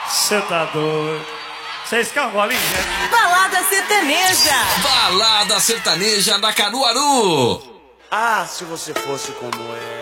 Você tá doido. Vocês querem uma bolinha? Balada sertaneja. Balada sertaneja da Caruaru. Ah, se você fosse como é.